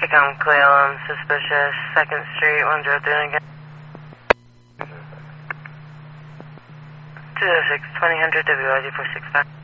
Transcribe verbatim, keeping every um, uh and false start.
Tacoma Cleo, I'm suspicious. second Street, one zero three again. two oh six, twenty hundred W I Z four six five.